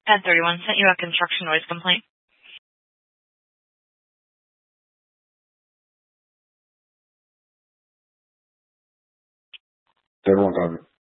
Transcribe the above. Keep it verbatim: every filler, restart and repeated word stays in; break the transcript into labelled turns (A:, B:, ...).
A: ten thirty-one sent you a construction noise complaint.
B: Everyone got it.